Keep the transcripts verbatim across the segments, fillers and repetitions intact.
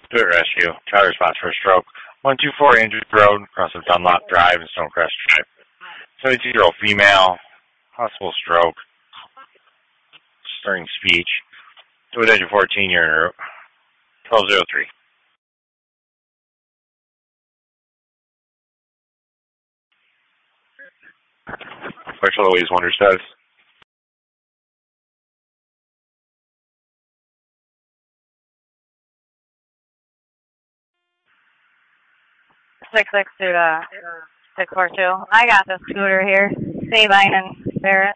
Do it rescue. Charlie response for a stroke. one two four Andrews Road, across of Dunlop Drive and Stonecrest Drive. seventy-two-year-old female, possible stroke, stirring speech. Do it engine fourteen, you're en route. twelve oh three. Special Louise Wonder status. six six two to six four two. I got the scooter here. Sabine and Barrett.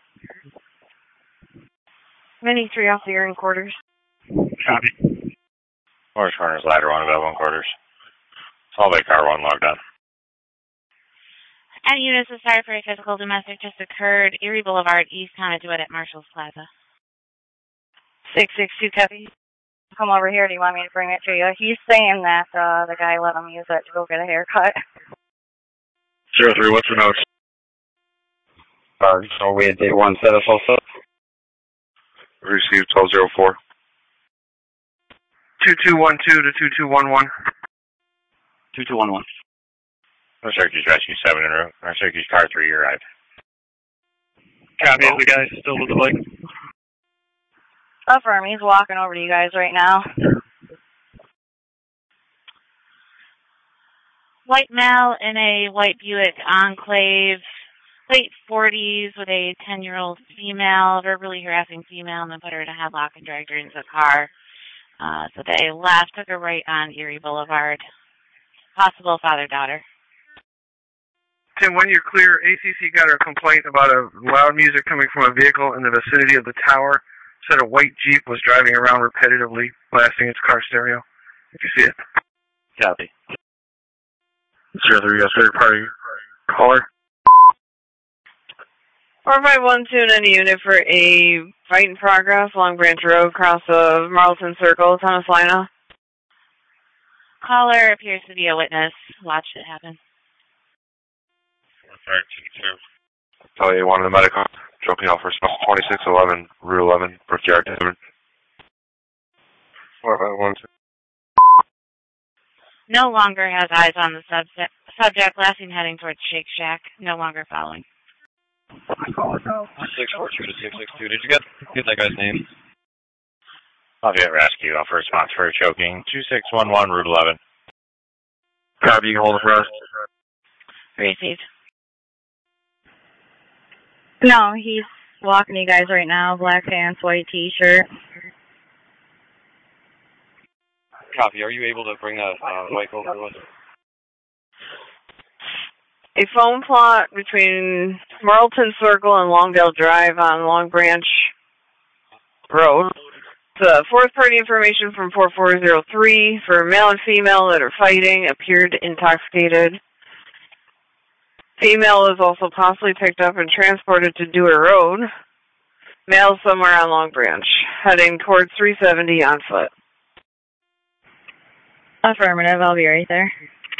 Mini three off the earring quarters. Copy. Orange Corners, ladder one, about one quarters. Salt Lake car one, logged on. Any units of sorry for a physical domestic just occurred. Erie Boulevard, East Conduit at Marshall's Plaza. six six two, copy. Come over here. Do you want me to bring it to you? He's saying that uh, the guy let him use it to go get a haircut. Zero three, what's the notes? Uh, so we had day one status also. Received twelve oh four. two two one two to two two one one. two two one one. No Syracuse Rescue seven en route. No Syracuse car three, you arrived. Copy, is the guy still with the bike? Affirm, he's walking over to you guys right now. White male in a white Buick Enclave, late forties, with a ten-year-old female, verbally harassing female, and then put her in a headlock and dragged her into the car. Uh, so they left, took a right on Erie Boulevard. Possible father-daughter. Tim, when you're clear, A C C got a complaint about a loud music coming from a vehicle in the vicinity of the tower. Said a white Jeep was driving around repetitively, blasting its car stereo. If you see it. Copy. Zero three, yes, third party caller. four five one two, any unit for a fight in progress along Branch Road, across of Marlton Circle, Thomaslina. Caller appears to be a witness. Watched it happen. Alright, two two. Tell you one of the medical. Dropping off for twenty-six eleven, Route eleven, Brookyard, Devon. four five one two. No longer has eyes on the subject. Subject, last seen heading towards Shake Shack. No longer following. six four two to six six two. Did you get, get that guy's name? Lafayette Rescue, offer response for choking. two six one one, Route eleven. Copy, you can hold it for us. Received. No, he's walking to you guys right now. Black pants, white t-shirt. Copy. Are you able to bring that uh, white coat to us? A phone plot between Marlton Circle and Longdale Drive on Long Branch Road. The fourth party information from four four zero three for male and female that are fighting appeared intoxicated. Female is also possibly picked up and transported to Dewar Road. Male somewhere on Long Branch, heading towards three seventy on foot. Affirmative, I'll be right there.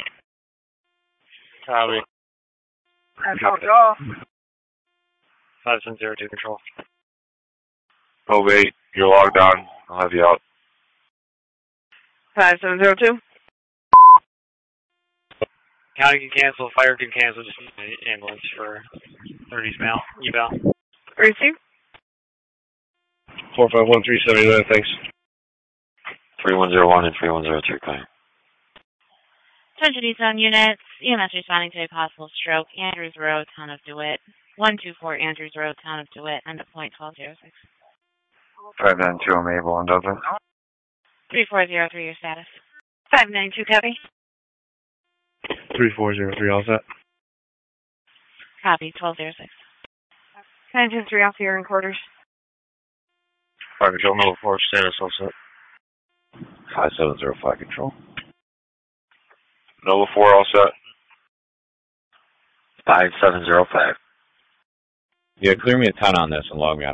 Copy. Copy. Off. five seven zero two control. Oh, wait, you're logged on. I'll have you out. five seven zero two. County can cancel, fire can cancel, just need an ambulance for thirties mail, eval. Receive. four five one three seven nine, thanks. three one zero one and three one zero two, claim. Attention Eastbound units. E M S responding to a possible stroke. Andrews Road, Town of DeWitt. one two four Andrews Road, Town of DeWitt. End of point twelve oh six. five nine two, I'm able on Delta. three four zero three, your status. five nine two, copy. three four zero three, all set. Copy, twelve oh six. Engine three off the earring quarters. five control, Nova four, status, all set. five seven zero five control. Nova four, all set. five seven zero five. Yeah, clear me a ton on this and log me out.